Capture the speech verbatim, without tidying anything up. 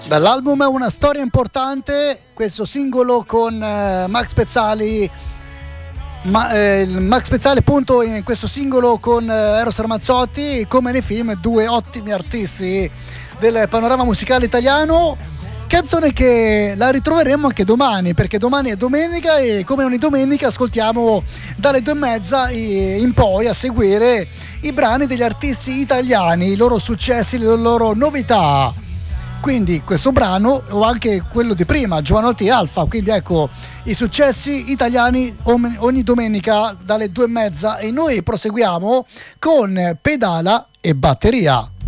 Dall'album Una storia importante, questo singolo con eh, Max Pezzali, ma, eh, Max Pezzali appunto in questo singolo con eh, Eros Ramazzotti, come nei film, due ottimi artisti del panorama musicale italiano. Canzone che la ritroveremo anche domani, perché domani è domenica e come ogni domenica ascoltiamo dalle due e mezza in poi a seguire i brani degli artisti italiani, i loro successi, le loro novità. Quindi questo brano o anche quello di prima, Giovanotti Alfa, quindi ecco i successi italiani ogni domenica dalle due e mezza, e noi proseguiamo con Pedala e Batteria.